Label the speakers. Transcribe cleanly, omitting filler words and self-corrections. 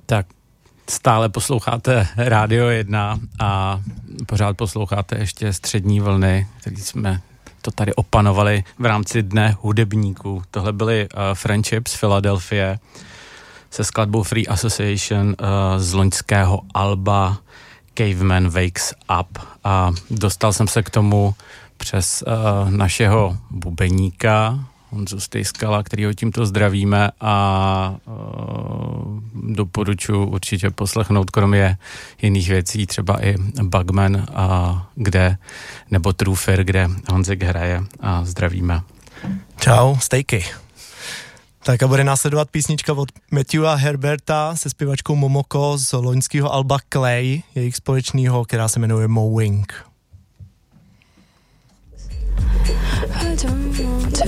Speaker 1: Tak stále posloucháte Rádio 1 a pořád posloucháte ještě střední vlny, který jsme to tady opanovali v rámci Dne hudebníků. Tohle byly Friendship z Filadelfie se skladbou Free Association z loňského alba Caveman Wakes Up. A dostal jsem se k tomu přes našeho bubeníka Honzu Stejskala, kterýho tímto zdravíme a doporučuji určitě poslechnout kromě jiných věcí, třeba i Bugman, nebo Trufer, kde Honzik hraje a zdravíme.
Speaker 2: Čau, Stejky. Tak a bude následovat písnička od Matthewa Herberta se zpěvačkou Momoko z loňského alba Clay, jejich společného, která se jmenuje Mowing.